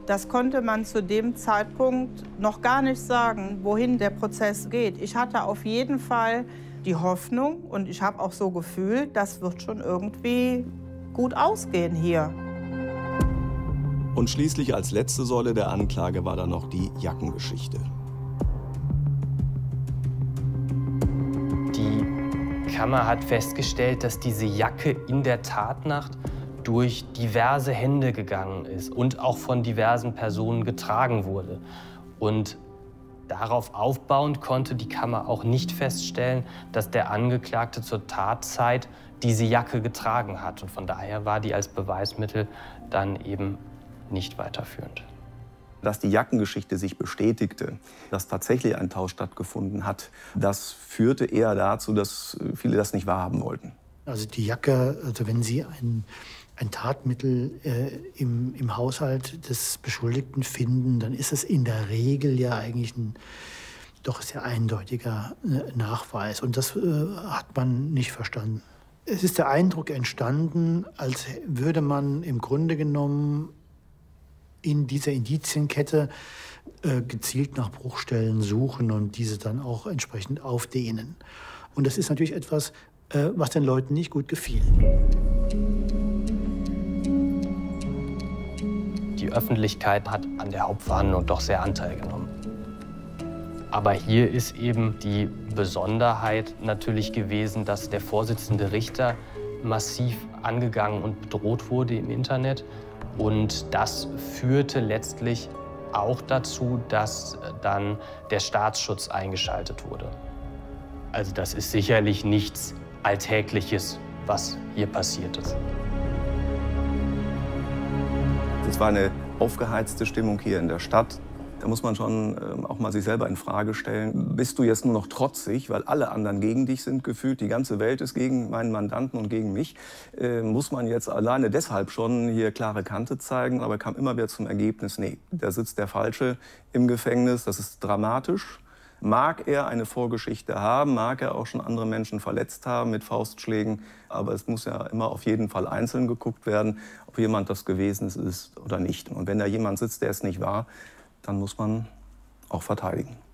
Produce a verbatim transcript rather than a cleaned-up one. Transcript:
Das konnte man zu dem Zeitpunkt noch gar nicht sagen, wohin der Prozess geht. Ich hatte auf jeden Fall die Hoffnung und ich habe auch so gefühlt, das wird schon irgendwie gut ausgehen hier. Und schließlich als letzte Säule der Anklage war dann noch die Jackengeschichte. Die Kammer hat festgestellt, dass diese Jacke in der Tatnacht durch diverse Hände gegangen ist und auch von diversen Personen getragen wurde. Und darauf aufbauend konnte die Kammer auch nicht feststellen, dass der Angeklagte zur Tatzeit diese Jacke getragen hat. Und von daher war die als Beweismittel dann eben nicht weiterführend. Dass die Jackengeschichte sich bestätigte, dass tatsächlich ein Tausch stattgefunden hat, das führte eher dazu, dass viele das nicht wahrhaben wollten. Also die Jacke, also wenn Sie ein, ein Tatmittel äh, im, im Haushalt des Beschuldigten finden, dann ist es in der Regel ja eigentlich ein doch sehr eindeutiger äh, Nachweis. Und das äh, hat man nicht verstanden. Es ist der Eindruck entstanden, als würde man im Grunde genommen in dieser Indizienkette äh, gezielt nach Bruchstellen suchen und diese dann auch entsprechend aufdehnen. Und das ist natürlich etwas, äh, was den Leuten nicht gut gefiel. Die Öffentlichkeit hat an der Hauptverhandlung doch sehr Anteil genommen. Aber hier ist eben die Besonderheit natürlich gewesen, dass der Vorsitzende Richter massiv angegangen und bedroht wurde im Internet. Und das führte letztlich auch dazu, dass dann der Staatsschutz eingeschaltet wurde. Also das ist sicherlich nichts Alltägliches, was hier passiert ist. Es war eine aufgeheizte Stimmung hier in der Stadt. Da muss man schon äh, auch mal sich selber in Frage stellen. Bist du jetzt nur noch trotzig, weil alle anderen gegen dich sind gefühlt, die ganze Welt ist gegen meinen Mandanten und gegen mich? Äh, muss man jetzt alleine deshalb schon hier klare Kante zeigen? Aber kam immer wieder zum Ergebnis, nee, da sitzt der Falsche im Gefängnis, das ist dramatisch. Mag er eine Vorgeschichte haben, mag er auch schon andere Menschen verletzt haben mit Faustschlägen, aber es muss ja immer auf jeden Fall einzeln geguckt werden, ob jemand das gewesen ist oder nicht. Und wenn da jemand sitzt, der es nicht war, dann muss man auch verteidigen.